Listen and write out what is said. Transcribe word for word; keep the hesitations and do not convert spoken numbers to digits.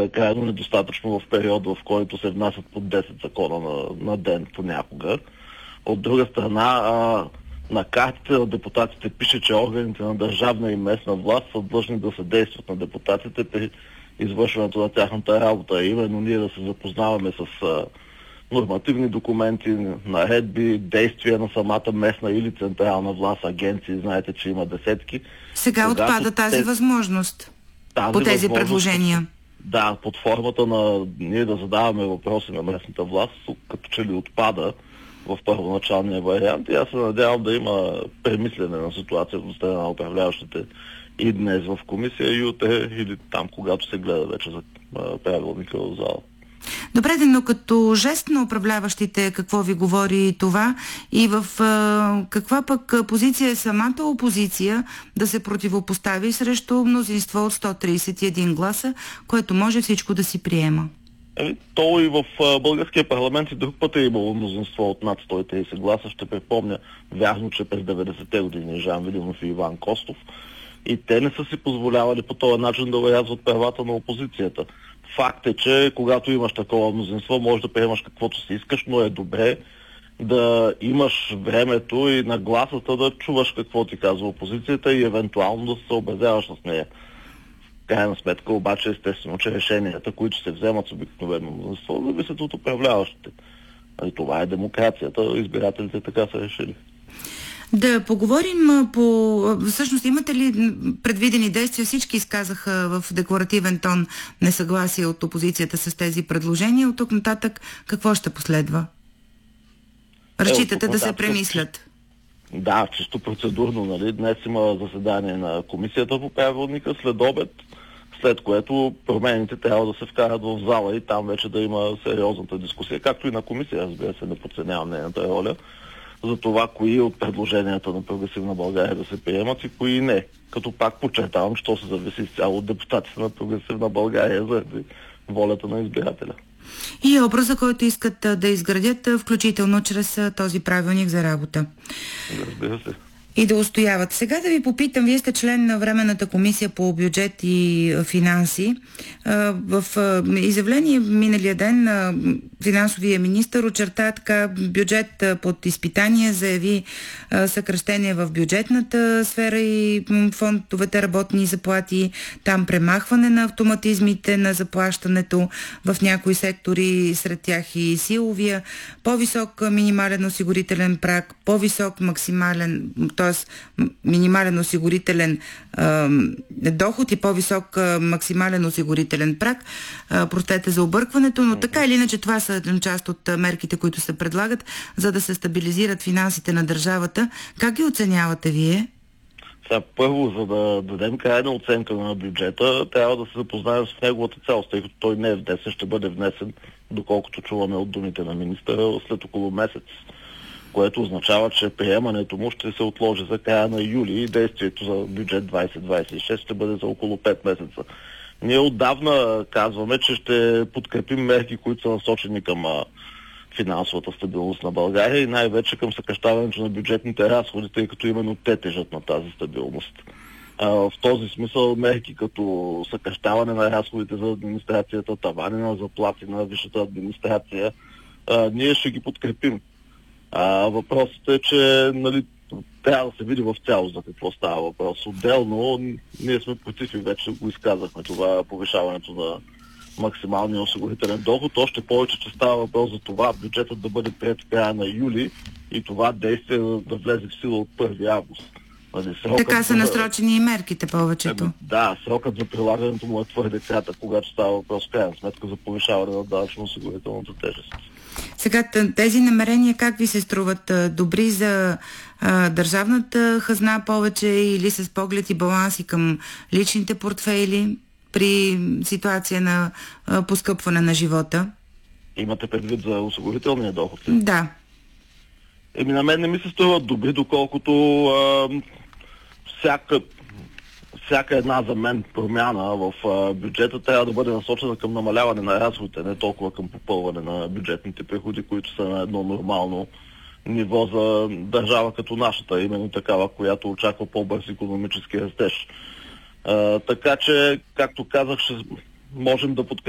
което е крайно недостатъчно в период, в който се внасят по десет закона на, на ден понякога. От друга страна, а, на картите на депутатите пише, че органите на държавна и местна власт са длъжни да съдействат на депутатите при извършването на тяхната работа. Именно ние да се запознаваме с а, нормативни документи, наредби, действия на самата местна или централна власт, агенции, знаете, че има десетки. Сега Когато отпада тази те... възможност тази по тези възможност, предложения. Да, под формата на ние да задаваме въпроси на местната власт, като че ли отпада в първоначалния вариант. И аз се надявам да има премислене на ситуацията от страна на управляващите и днес в комисия, и утре, или там, когато се гледа вече за правилника в зала. Добре, но като жест на управляващите, какво ви говори това и в а, каква пък позиция е самата опозиция да се противопостави срещу мнозинство от сто тридесет и един гласа, което може всичко да си приема? Еми, то и в а, българския парламент и друг път е имало мнозинство от над сто и тридесет гласа. Ще припомня, вярно, че през деветдесетте години Жан Виденов и Иван Костов, и те не са си позволявали по този начин да урязват правата на опозицията. Факт е, че когато имаш такова мнозинство, можеш да приемаш каквото си искаш, но е добре да имаш времето и нагласата да чуваш какво ти казва опозицията и евентуално да се съобразяваш с нея. В крайна сметка обаче естествено, че решенията, които се вземат с обикновено мнозинство, зависят от управляващите. И това е демокрацията, избирателите така са решили. Да поговорим по... Всъщност имате ли предвидени действия? Всички изказаха в декларативен тон несъгласие от опозицията с тези предложения. От тук нататък какво ще последва? Разчитате е, да се премислят? Да, чисто процедурно, нали? Днес има заседание на комисията по правилника след обед, след което промените трябва да се вкарат в зала и там вече да има сериозната дискусия, както и на комисия, разбира се, не подценявам нейната роля, за това кои от предложенията на Прогресивна България да се приемат и кои не. Като пак подчертавам, що се зависи изцяло от депутатите на Прогресивна България заради волята на избирателя. И образа, който искат да изградят, включително чрез този правилник за работа. Разбира се. И да устояват. Сега да ви попитам, вие сте член на Временната комисия по бюджет и финанси. В изявление миналия ден финансовия министър очерта така бюджет под изпитание, заяви съкращение в бюджетната сфера и фондовете работни заплати, там премахване на автоматизмите на заплащането в някои сектори, сред тях и силовия, по-висок минимален осигурителен праг, по-висок максимален, т.е. минимален осигурителен а, доход и по-висок а, максимален осигурителен праг. А, простете за объркването, но така или иначе това са част от а, мерките, които се предлагат, за да се стабилизират финансите на държавата. Как ги оценявате вие? Сега, първо, за да дадем крайна оценка на бюджета, трябва да се запознаем с неговата цялост, тъй като той не е внесен, ще бъде внесен, доколкото чуваме от думите на министъра, след около месец, което означава, че приемането му ще се отложи за края на юли и действието за бюджет двайсет двайсет и шест ще бъде за около пет месеца. Ние отдавна казваме, че ще подкрепим мерки, които са насочени към а, финансовата стабилност на България и най-вече към съкращаването на бюджетните разходи, тъй като именно те тежат на тази стабилност. А, в този смисъл мерки като съкращаване на разходите за администрацията, тавани на заплати на висшата администрация, а, ние ще ги подкрепим. А, въпросът е, че нали, трябва да се види в цялост за какво става въпрос. Отделно ние сме против и вече го изказахме това повишаването на максималния осигурителен доход. Още повече, че става въпрос за това бюджетът да бъде приет в края на юли и това действие да влезе в сила от първи август. Нали, така са за... насрочени и мерките повечето. Е, да, срокът за прилагането му е твърде кратък, когато става въпрос в крайна сметка за повишаване на данъчно-осигурителната тежест. Сега тези намерения как ви се струват? Добри за а, държавната хазна повече или с поглед и баланси към личните портфейли при ситуация на а, поскъпване на живота? Имате предвид за осигурителния доход? Да. Еми на мен не ми се струват добри, доколкото а, всяка, всяка една за мен промяна в а, бюджета трябва да бъде насочена към намаляване на разходите, не толкова към попълване на бюджетните приходи, които са на едно нормално ниво за държава като нашата, именно такава, която очаква по-бърз икономически растеж. А, така че, както казах, ще можем да подкрепим